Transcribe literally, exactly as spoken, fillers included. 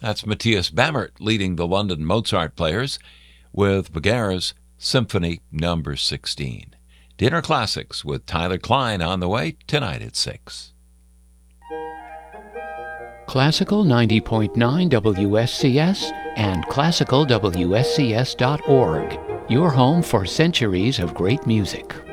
That's Matthias Bammert leading the London Mozart Players with Bagheera's Symphony Number sixteen. Dinner Classics with Tyler Klein on the way tonight at six. Classical ninety point nine W S C S and classical W S C S dot org. Your home for centuries of great music.